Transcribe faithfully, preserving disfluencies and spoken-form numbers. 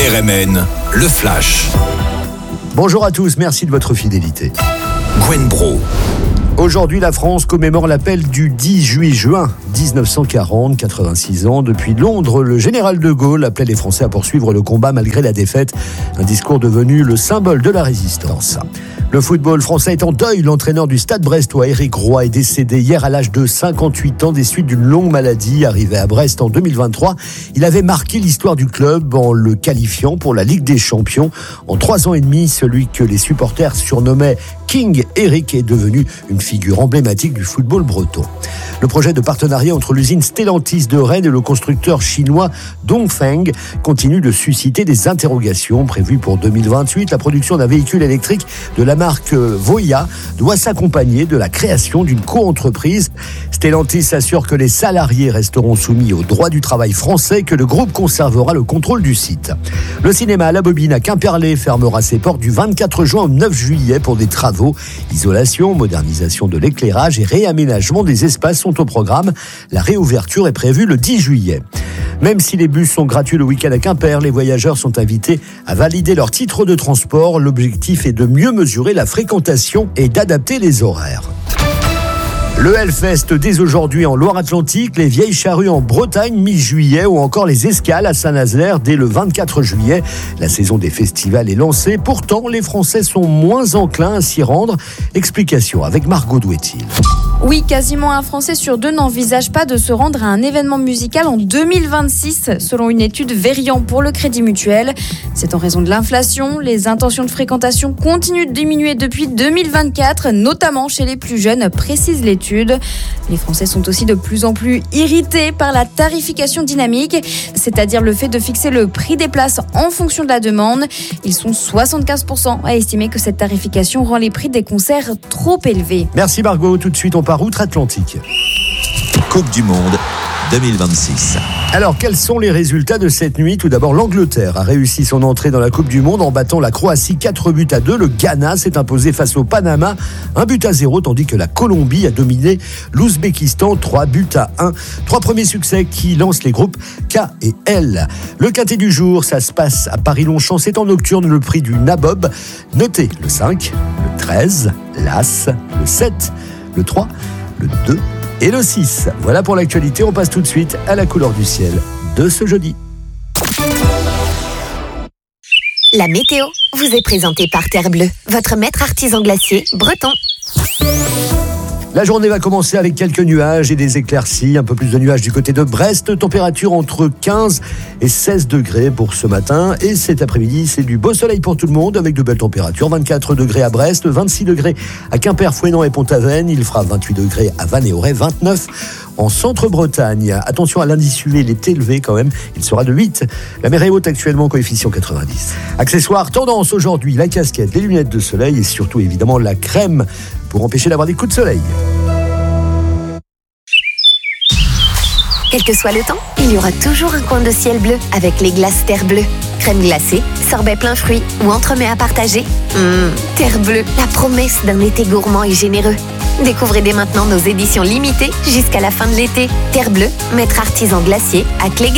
R M N, le Flash. Bonjour à tous, merci de votre fidélité. Gwen Bro. Aujourd'hui, la France commémore l'appel du dix-huit juin dix-neuf cent quarante, quatre-vingt-six ans. Depuis Londres, le général de Gaulle appelait les Français à poursuivre le combat malgré la défaite. Un discours devenu le symbole de la résistance. Le football français est en deuil. L'entraîneur du Stade brestois, Éric Roy, est décédé hier à l'âge de cinquante-huit ans des suites d'une longue maladie. Arrivé à Brest en deux mille vingt-trois, il avait marqué l'histoire du club en le qualifiant pour la Ligue des Champions. En trois ans et demi, celui que les supporters surnommaient King Eric est devenu une figure emblématique du football breton. Le projet de partenariat entre l'usine Stellantis de Rennes et le constructeur chinois Dongfeng continue de susciter des interrogations. Prévues pour deux mille vingt-huit, la production d'un véhicule électrique de la marque Voya doit s'accompagner de la création d'une co-entreprise. Stellantis assure que les salariés resteront soumis au droit du travail français, que le groupe conservera le contrôle du site. Le cinéma à la Bobine à Quimperlé fermera ses portes du vingt-quatre juin au neuf juillet pour des travaux. Isolation, modernisation de l'éclairage et réaménagement des espaces sont au programme. La réouverture est prévue le dix juillet. Même si les bus sont gratuits le week-end à Quimper, les voyageurs sont invités à valider leur titre de transport. L'objectif est de mieux mesurer la fréquentation et d'adapter les horaires. Le Hellfest dès aujourd'hui en Loire-Atlantique, les Vieilles Charrues en Bretagne mi-juillet ou encore les Escales à Saint-Nazaire dès le vingt-quatre juillet. La saison des festivals est lancée. Pourtant, les Français sont moins enclins à s'y rendre. Explication avec Margot Douetil. Oui, quasiment un Français sur deux n'envisage pas de se rendre à un événement musical en deux mille vingt-six, selon une étude Verian pour le Crédit Mutuel. C'est en raison de l'inflation. Les intentions de fréquentation continuent de diminuer depuis deux mille vingt-quatre, notamment chez les plus jeunes, précise l'étude. Les Français sont aussi de plus en plus irrités par la tarification dynamique, c'est-à-dire le fait de fixer le prix des places en fonction de la demande. Ils sont soixante-quinze pour cent à estimer que cette tarification rend les prix des concerts trop élevés. Merci Margot, tout de suite on part outre-Atlantique. Coupe du Monde deux mille vingt-six. Alors, quels sont les résultats de cette nuit ? Tout d'abord, l'Angleterre a réussi son entrée dans la Coupe du Monde en battant la Croatie quatre buts à deux. Le Ghana s'est imposé face au Panama un but à zéro, tandis que la Colombie a dominé l'Ouzbékistan trois buts à un. Trois premiers succès qui lancent les groupes K et L. Le quintet du jour, ça se passe à Paris-Longchamp. C'est en nocturne le prix du Nabob. Notez le cinq, le treize, l'As, le sept, le trois, le deux et le six. Voilà pour l'actualité, on passe tout de suite à la couleur du ciel de ce jeudi. La météo vous est présentée par Terre Bleue, votre maître artisan glacier breton. La journée va commencer avec quelques nuages et des éclaircies, un peu plus de nuages du côté de Brest, température entre quinze et seize degrés pour ce matin. Et cet après-midi, c'est du beau soleil pour tout le monde avec de belles températures, vingt-quatre degrés à Brest, vingt-six degrés à Quimper, Fouesnant et Pont-Aven, il fera vingt-huit degrés à Vannes et Auray, vingt-neuf en centre-Bretagne. Attention à l'indice U V, il est élevé quand même, il sera de huit. La mer est haute actuellement, coefficient quatre-vingt-dix. Accessoires, tendance aujourd'hui, la casquette, les lunettes de soleil et surtout évidemment la crème pour empêcher d'avoir des coups de soleil. Quel que soit le temps, il y aura toujours un coin de ciel bleu avec les glaces Terre Bleue. Crème glacée, sorbet plein fruits ou entremets à partager. Mmh, Terre Bleue, la promesse d'un été gourmand et généreux. Découvrez dès maintenant nos éditions limitées jusqu'à la fin de l'été. Terre Bleue, maître artisan glacier à Cléguer.